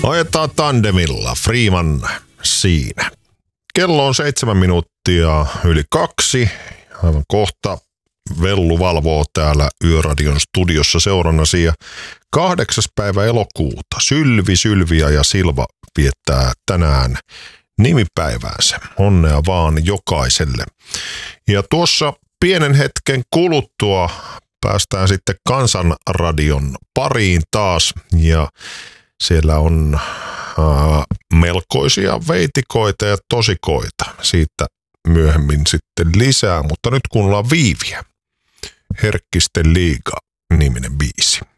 Ajetaan tandemilla, Freeman siinä. Kello on 7 minuuttia yli 2. Aivan kohta Vellu valvoo täällä Yöradion studiossa seurannasi. Ja 8. päivä elokuuta Sylviä ja Silva viettää tänään nimipäiväänsä. Onnea vaan jokaiselle. Ja tuossa pienen hetken kuluttua päästään sitten Kansanradion pariin taas ja siellä on melkoisia veitikoita ja tosikoita. Siitä myöhemmin sitten lisää, mutta nyt kuunnellaan Viiviä. Herkkisten liiga -niminen biisi.